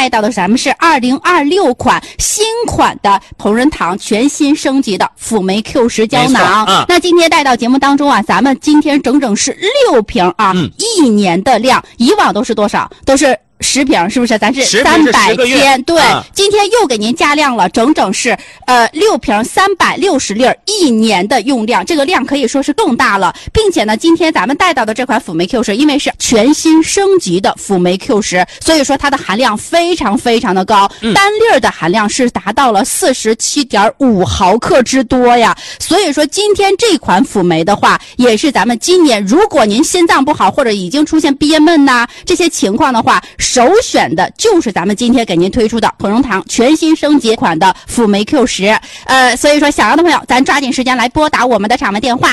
带到的咱们是2026款新款的同仁堂全新升级的辅酶 Q10胶囊。那今天带到节目当中啊，咱们今天整整是6瓶啊，1年的量，以往都是多少？都是10瓶，是不是？咱是300天，对，今天又给您加量了，整整是6瓶360粒，1年的用量，这个量可以说是更大了，并且呢，今天咱们带到的这款辅酶 Q10，因为是全新升级的辅酶 Q10，所以说它的含量非常非常的高，单粒的含量是达到了47.5毫克之多呀。所以说今天这款辅酶的话，也是咱们今年如果您心脏不好或者已经出现憋闷呐这些情况的话，首选的就是咱们今天给您推出的同仁堂全新升级款的辅酶 Q10。所以说想要的朋友，咱抓紧时间来拨打我们的场门电话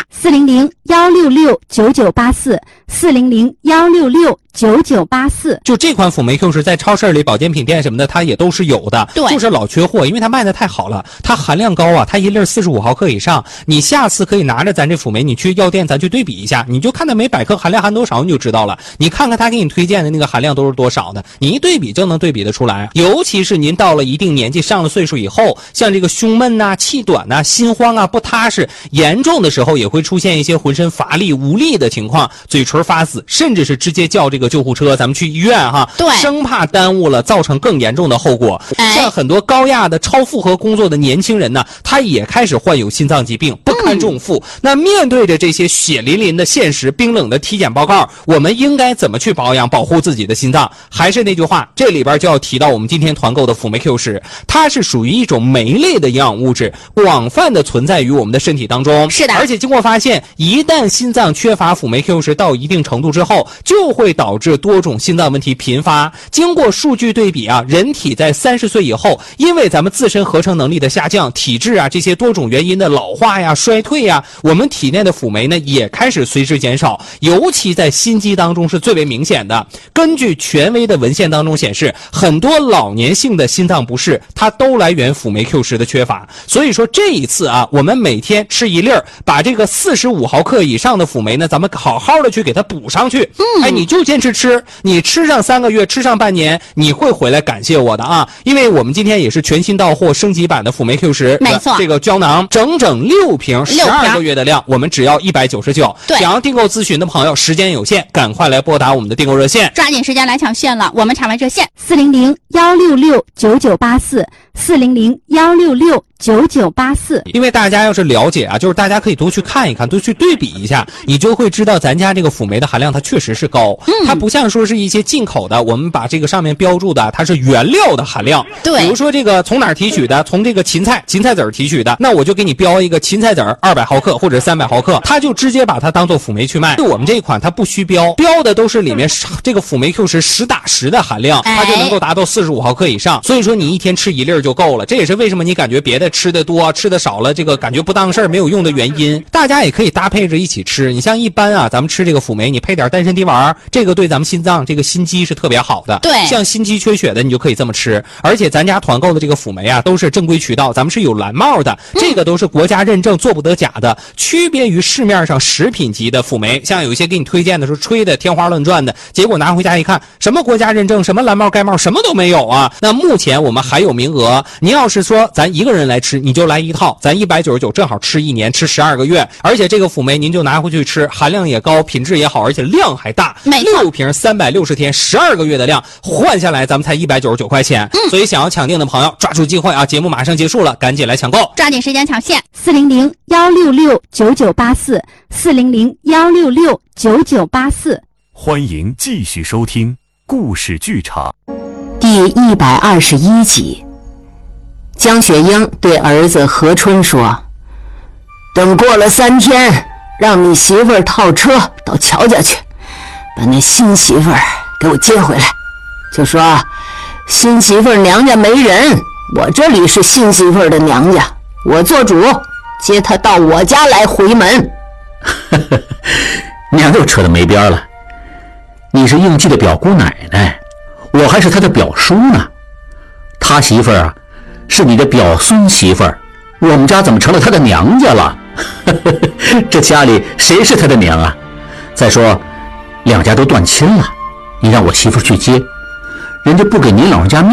400-166-9984，400-166-9984。 就这款辅酶 Q10在超市里、保健品店什么的，它也都是有的， 对， 就是老缺货，因为它卖的太好了，它含量高啊，它一粒45毫克以上。你下次可以拿着咱这辅酶，你去药店咱去对比一下，你就看它每百克含量含多少，你就知道了。你看看它给你推荐的那个含量都是多少的，你一对比就能对比得出来。尤其是您到了一定年纪、上了岁数以后，像这个胸闷啊、气短啊、心慌啊、不踏实，严重的时候也会出现一些浑身乏力、无力的情况，嘴唇发紫，甚至是直接叫这个救护车，咱们去医院哈， 对， 生怕耽误了，造成更严重的后果。像很多高压的、超负荷工作的年轻人呢，他也开始患有心脏疾病，不堪重负。那面对着这些血淋淋的现实、冰冷的体检报告，我们应该怎么去保养、保护自己的心脏？还是那句话，这里边就要提到我们今天团购的辅酶 Q10，它是属于一种酶类的营养物质，广泛的存在于我们的身体当中。 是的， 而且经过发现，一旦心脏缺乏辅酶 Q10到一定程度之后，就会导致多种心脏问题频发。经过数据对比啊，人体在30岁以后，因为咱们自身合成能力的下降、体质啊这些多种原因的老化呀、衰退呀，我们体内的辅酶呢也开始随之减少，尤其在心肌当中是最为明显的。根据权威的文献当中显示，很多老年性的心脏不适，它都来源辅酶 Q10的缺乏。所以说这一次啊，我们每天吃一粒儿，把这个45毫克以上的辅酶呢，咱们好好的去给它补上去。你就坚持吃，你吃上3个月，吃上半年，你会回来感谢我的啊！因为我们今天也是全新到货升级版的辅酶 Q10， 没错， 这个胶囊整整6瓶，12个月的量，我们只要199。 对， 想要订购咨询的朋友，时间有限，赶快来拨打我们的订购热线， 抓紧时间来抢线了。我们场外热线 400-166-9984，400-166-9984。因为大家要是了解啊，就是大家可以多去看一看，多去对比一下，你就会知道咱家这个辅酶的含量它确实是高，它不像说是一些进口的，我们把这个上面标注的它是原料的含量。 对， 比如说这个从哪儿提取的，从这个芹菜籽儿提取的，那我就给你标一个芹菜籽儿200毫克或者300毫克，它就直接把它当做辅酶去卖。我们这一款它不需标，标的都是里面这个辅酶 Q10实打实的含量，它就能够达到45毫克以上。所以说你一天吃1粒就够了，这也是为什么你感觉别的吃的多吃的少了，这个感觉不当事儿没有用的原因。大家也可以搭配着一起吃，你像一般啊，咱们吃这个辅酶，你配点丹参滴丸，这个对咱们心脏这个心肌是特别好的。 对， 像心肌缺血的你就可以这么吃。而且咱家团购的这个辅酶啊，都是正规渠道，咱们是有蓝帽的，这个都是国家认证，做不得假的，区别于市面上食品级的辅酶。像有一些给你推荐的是吹的天花乱转的，结果拿回家一看，什么国家认证，什么蓝帽盖帽，什么都没有啊。那目前我们还有名额，您要是说咱一个人来吃，你就来一套，咱199正好吃1年，吃12个月。而且这个辅酶您就拿回去吃，含量也高，品质也好，而且量还大。6瓶360天，12个月的量，换下来咱们才199块钱。所以想要抢定的朋友，抓住机会啊！节目马上结束了，赶紧来抢购， 抓紧时间抢线 ，400-166-9984，400-166-9984。欢迎继续收听故事剧场第121集。江雪英对儿子何春说：“等过了3天，让你媳妇儿套车到乔家去，把那新媳妇儿给我接回来。就说新媳妇儿娘家没人，我这里是新媳妇儿的娘家，我做主接她到我家来回门。” 娘又扯得没边了。你是应季的表姑奶奶，我还是他的表叔呢。他媳妇儿啊，是你的表孙媳妇儿，我们家怎么成了他的娘家了？这家里谁是他的娘啊？再说两家都断亲了，你让我媳妇去接，人家不给您老人家面